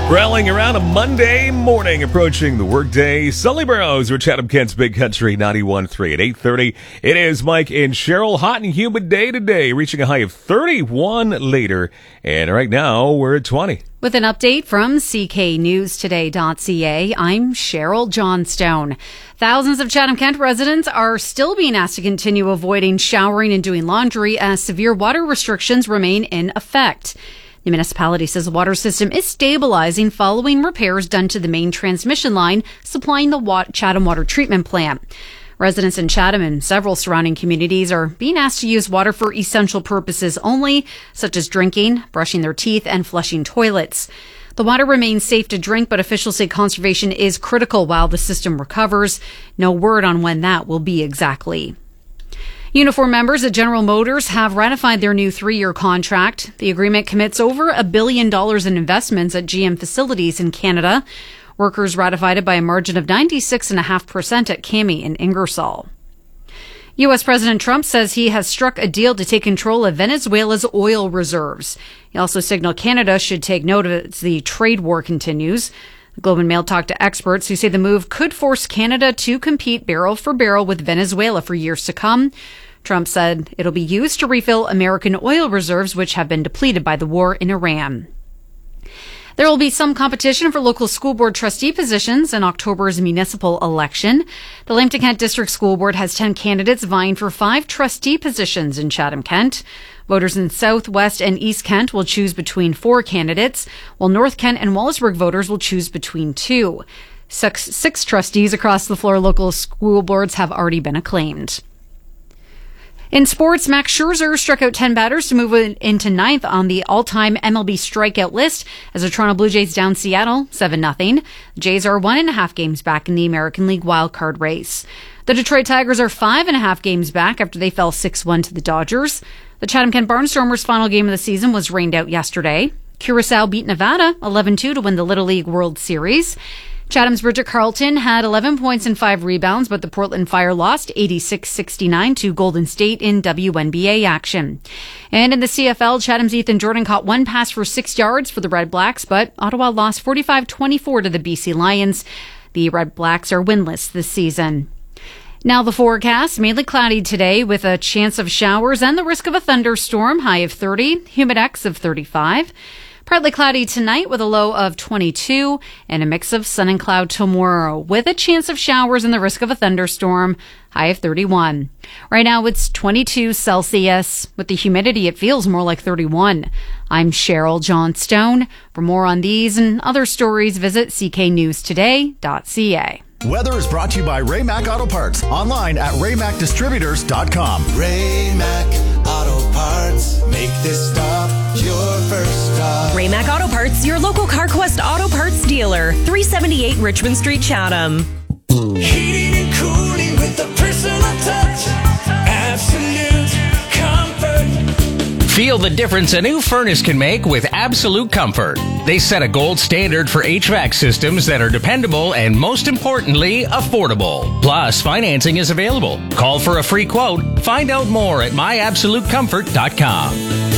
Prowling around a Monday morning, approaching the workday. Sully Burrows with Chatham Kent's Big Country 91.3 at 8:30. It is Mike and Cheryl. Hot and humid day today, reaching a high of 31 later. And right now, we're at 20. With an update from cknewstoday.ca, I'm Cheryl Johnstone. Thousands of Chatham Kent residents are still being asked to continue avoiding showering and doing laundry as severe water restrictions remain in effect. The municipality says the water system is stabilizing following repairs done to the main transmission line supplying the Chatham Water Treatment Plant. Residents in Chatham and several surrounding communities are being asked to use water for essential purposes only, such as drinking, brushing their teeth, and flushing toilets. The water remains safe to drink, but officials say conservation is critical while the system recovers. No word on when that will be exactly. Unifor members at General Motors have ratified their new 3-year contract. The agreement commits over $1 billion in investments at GM facilities in Canada. Workers ratified it by a margin of 96.5% at CAMI in Ingersoll. U.S. President Trump says he has struck a deal to take control of Venezuela's oil reserves. He also signaled Canada should take note of it as the trade war continues. The Globe and Mail talked to experts who say the move could force Canada to compete barrel for barrel with Venezuela for years to come. Trump said it'll be used to refill American oil reserves, which have been depleted by the war in Iran. There will be some competition for local school board trustee positions in October's municipal election. The Lambton Kent District School Board has 10 candidates vying for 5 trustee positions in Chatham-Kent. Voters in South, West, and East Kent will choose between 4 candidates, while North Kent and Wallaceburg voters will choose between 2. Six trustees across the floor local school boards have already been acclaimed. In sports, Max Scherzer struck out 10 batters to move into 9th on the all-time MLB strikeout list as the Toronto Blue Jays down Seattle 7-0. The Jays are 1.5 games back in the American League wildcard race. The Detroit Tigers are 5.5 games back after they fell 6-1 to the Dodgers. The Chatham-Kent Barnstormers' final game of the season was rained out yesterday. Curacao beat Nevada 11-2 to win the Little League World Series. Chatham's Bridget Carlton had 11 points and 5 rebounds, but the Portland Fire lost 86-69 to Golden State in WNBA action. And in the CFL, Chatham's Ethan Jordan caught 1 pass for 6 yards for the Red Blacks, but Ottawa lost 45-24 to the BC Lions. The Red Blacks are winless this season. Now the forecast, mainly cloudy today with a chance of showers and the risk of a thunderstorm, high of 30, humidex of 35. Partly cloudy tonight with a low of 22 and a mix of sun and cloud tomorrow with a chance of showers and the risk of a thunderstorm, high of 31. Right now it's 22 Celsius. With the humidity, it feels more like 31. I'm Cheryl Johnstone. For more on these and other stories, visit cknewstoday.ca. Weather is brought to you by Ray-Mac Auto Parts. Online at raymacdistributors.com. Ray-Mac Auto Parts. Make this stop your first stop. Ray-Mac Auto Parts, your local CarQuest Auto Parts dealer. 378 Richmond Street, Chatham. Heating and cooling with a personal touch. Absolute comfort. Feel the difference a new furnace can make with Absolute Comfort. They set a gold standard for HVAC systems that are dependable and, most importantly, affordable. Plus, financing is available. Call for a free quote. Find out more at myabsolutecomfort.com.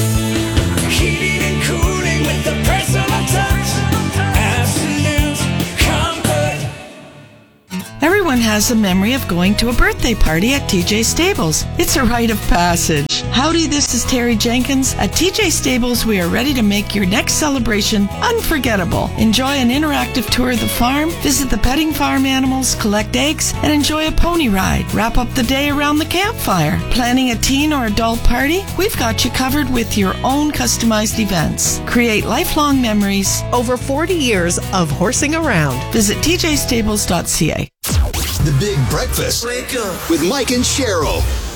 Heating and cooling with a personal touch. Absolute comfort. Everyone has a memory of going to a birthday party at TJ Stables. It's a rite of passage. Howdy, this is Terry Jenkins. At TJ Stables, we are ready to make your next celebration unforgettable. Enjoy an interactive tour of the farm, visit the petting farm animals, collect eggs, and enjoy a pony ride. Wrap up the day around the campfire. Planning a teen or adult party? We've got you covered with your own customized events. Create lifelong memories. Over 40 years of horsing around. Visit tjstables.ca. The Big Breakfast with Mike and Cheryl.